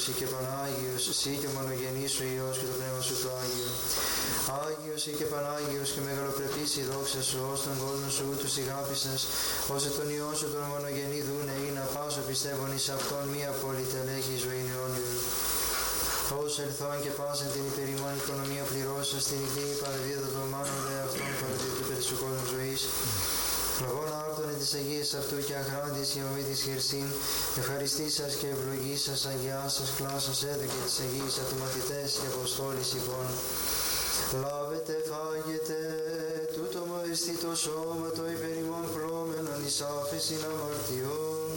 ή και Πανάγιος, εσύ και μονογενής ο Υιός και το Πνεύμα σου το Άγιο. Άγιος ή και Πανάγιος και μεγαλοπρεπής η δόξα σου, ως τον κόσμο σου τους ηγάπησας, ώστε τον Υιό σου τον μονογενή δούνε ή να πάσω πιστεύων εις αυτόν μία πολυτελέχη ζωή αιώνιον. Ως ελθόν και πάσαν την υπερημών οικονομία πληρώσας, την υγιή παραδίδωτο μάνον δε αυτόν παραδίδωτο περί σου κόσμου ζωής. Λογόν άρτωνε της Αγίας αυτού και αχράντης και ομή της χερσίν, ευχαριστήσας και ευλογήσας αγιάσας κλάσας έδωκε της Αγίας αυτού μαθητές και αποστόλης υπόν. Λάβετε, φάγετε, τούτο μου εστί το σώμα το υπερημών πλώμενον εις άφεσιν αμαρτιών.